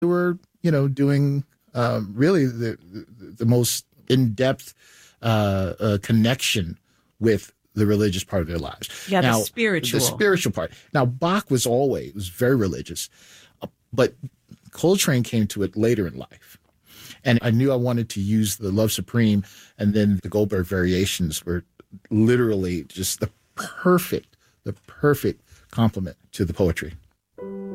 They were, doing really the most in-depth connection with the religious part of their lives. Yeah, now, the spiritual. The spiritual part. Now, Bach was very religious, but Coltrane came to it later in life. And I knew I wanted to use the Love Supreme, and then the Goldberg variations were literally just the perfect complement to the poetry.